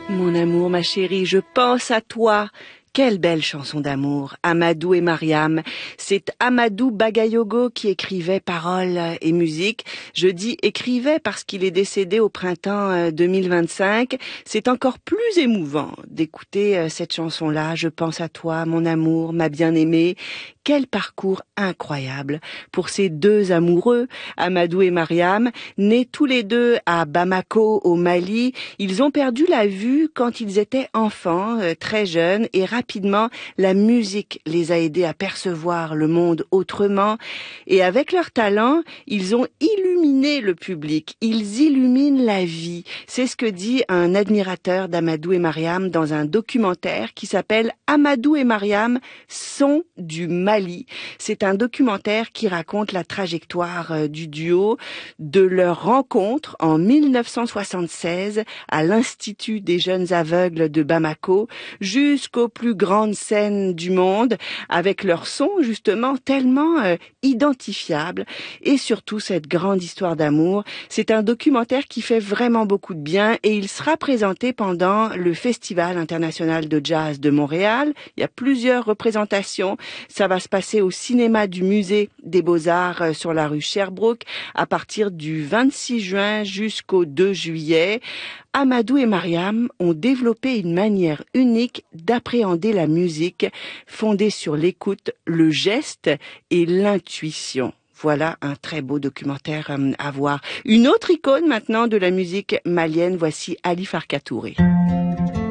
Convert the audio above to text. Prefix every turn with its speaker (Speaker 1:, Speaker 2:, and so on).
Speaker 1: Mon amour, ma chérie, je pense à toi. Quelle belle chanson d'amour, Amadou et Mariam. C'est Amadou Bagayogo qui écrivait paroles et musique. Je dis écrivait parce qu'il est décédé au printemps 2025. C'est encore plus émouvant d'écouter cette chanson-là. Je pense à toi, mon amour, ma bien-aimée. Quel parcours incroyable pour ces deux amoureux, Amadou et Mariam, nés tous les deux à Bamako, au Mali. Ils ont perdu la vue quand ils étaient enfants, très jeunes, et rapidement, la musique les a aidés à percevoir le monde autrement. Et avec leur talent, ils ont illuminé le public. Ils illuminent la vie. C'est ce que dit un admirateur d'Amadou et Mariam dans un documentaire qui s'appelle Amadou et Mariam sont du Mali. C'est un documentaire qui raconte la trajectoire du duo, de leur rencontre en 1976 à l'Institut des jeunes aveugles de Bamako jusqu'aux plus grandes scènes du monde, avec leur son justement tellement identifiable, et surtout cette grande histoire d'amour. C'est un documentaire qui fait vraiment beaucoup de bien et il sera présenté pendant le Festival international de jazz de Montréal. Il y a plusieurs représentations. Ça va se passer au cinéma du Musée des Beaux-Arts sur la rue Sherbrooke à partir du 26 juin jusqu'au 2 juillet. Amadou et Mariam ont développé une manière unique d'appréhender la musique fondée sur l'écoute, le geste et l'intuition. Voilà un très beau documentaire à voir. Une autre icône maintenant de la musique malienne, voici Ali Farka Touré.